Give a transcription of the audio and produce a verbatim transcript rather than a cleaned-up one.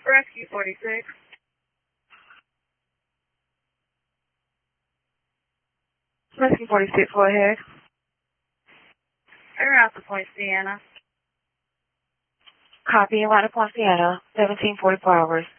Rescue forty-six. Rescue forty-six, go ahead. Air out to Point Sienna. Copy, and out to Point Sienna, seventeen forty-four hours.